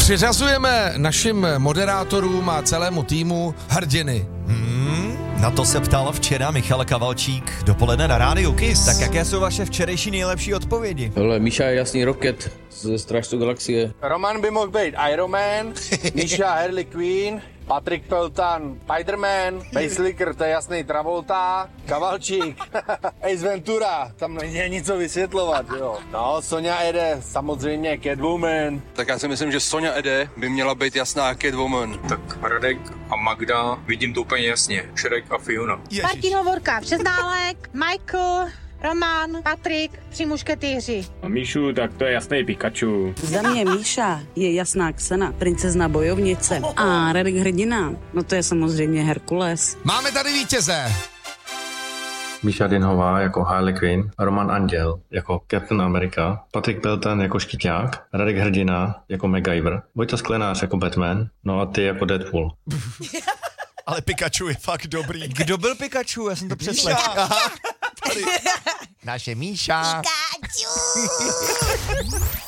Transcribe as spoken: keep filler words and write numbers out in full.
Přiřazujeme našim moderátorům a celému týmu hrdiny. Hmm, na to se ptal včera Michal Kavalčík dopoledne na Rádiu Kiss. Tak jaké jsou vaše včerejší nejlepší odpovědi? Hele, Míša je jasný Rocket ze Strážců galaxie. Roman by mohl být Iron Man, Míša Harley Quinn, Patrik Peltan Spider-Man, Pacemaker, to je jasný Travolta, Kavalčík, Ace Ventura, tam není nic co vysvětlovat, jo. No, Sonja Ede, samozřejmě Catwoman. Tak já si myslím, že Sonja Ede by měla být jasná Catwoman. Tak Radek a Magda, vidím to úplně jasně, Šrek a Fiona. Martin Hovorka, Přeználek, Michael, Roman, Patrik, tři mušketýři. A Míšu, tak to je jasný Pikachu. Za mě Míša je jasná Xena, princezna bojovnice. A Radek hrdina, no to je samozřejmě Herkules. Máme tady vítěze. Míša Dinhová jako Harley Quinn, Roman Anděl jako Captain America, Patrik Peltan jako Škyťák, Radek Hrdina jako MacGyver, Vojta Sklenář jako Batman, no a ty jako Deadpool. Ale Pikachu je fakt dobrý. Kdo byl Pikachu? Já jsem to přeslechl. Naše Míša. Pikachu!